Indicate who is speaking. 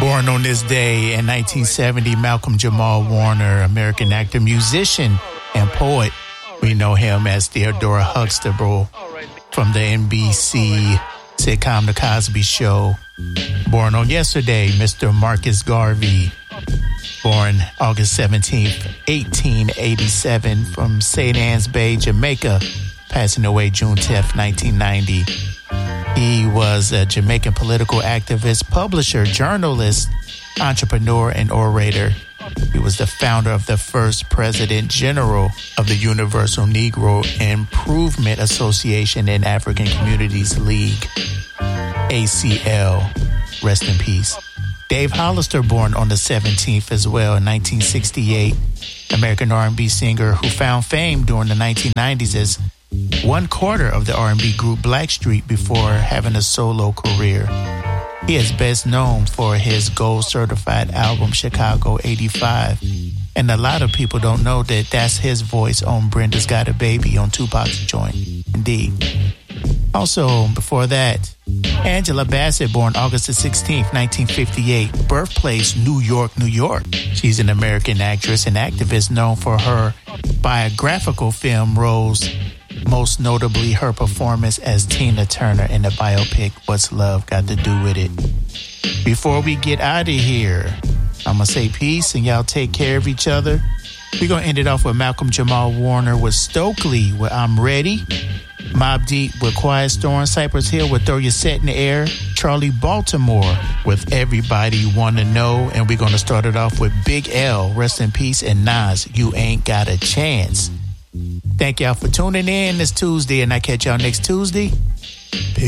Speaker 1: Born on this day in 1970, Malcolm Jamal Warner, American actor, musician, and poet. We know him as Theodore Huxtable from the NBC sitcom The Cosby Show. Born on yesterday, Mr. Marcus Garvey. Born August 17th, 1887 from St. Anne's Bay, Jamaica. Passing away June 10th, 1990. He was a Jamaican political activist, publisher, journalist, entrepreneur, and orator. He was the founder of the first President General of the Universal Negro Improvement Association and African Communities League, ACL. Rest in peace. Dave Hollister, born on the 17th as well in 1968, American R&B singer who found fame during the 1990s as one quarter of the R&B group Blackstreet before having a solo career. He is best known for his gold-certified album Chicago 85. And a lot of people don't know that that's his voice on Brenda's Got a Baby on Tupac's joint. Indeed. Also, before that, Angela Bassett, born August the 16th, 1958, birthplace New York, New York. She's an American actress and activist known for her biographical film roles, most notably her performance as Tina Turner in the biopic What's Love Got to Do With It. Before we get out of here, I'm going to say peace and y'all take care of each other. We're going to end it off with Malcolm Jamal Warner with Stokely with I'm Ready. Mobb Deep with Quiet Storm. Cypress Hill with Throw Your Set in the Air. Charlie Baltimore with Everybody Wanna Know. And we're going to start it off with Big L, rest in peace, and Nas, You Ain't Got a Chance. Thank y'all for tuning in this Tuesday, and I catch y'all next Tuesday. Peace.